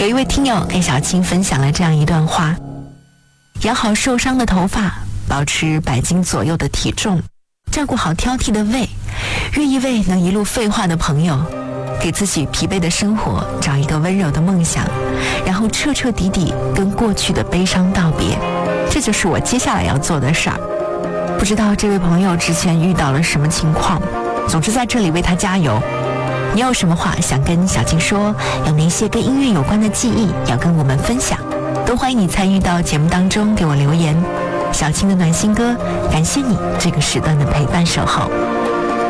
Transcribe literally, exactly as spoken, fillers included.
有一位听友给小青分享了这样一段话：养好受伤的头发，保持百斤左右的体重，照顾好挑剔的胃，约一位能一路废话的朋友，给自己疲惫的生活找一个温柔的梦想，然后彻彻底底跟过去的悲伤道别，这就是我接下来要做的事儿。不知道这位朋友之前遇到了什么情况，总之在这里为他加油。你有什么话想跟小青说，有哪些跟音乐有关的记忆要跟我们分享，都欢迎你参与到节目当中给我留言。小青的暖心歌，感谢你这个时段的陪伴守候。